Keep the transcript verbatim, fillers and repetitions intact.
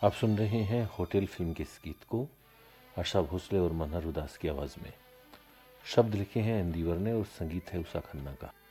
आप सुन रहे हैं होटल फिल्म के इस गीत को आशा भोसले और मनहर उदास की आवाज में। शब्द लिखे हैं एन दीवर ने और संगीत है उषा खन्ना का।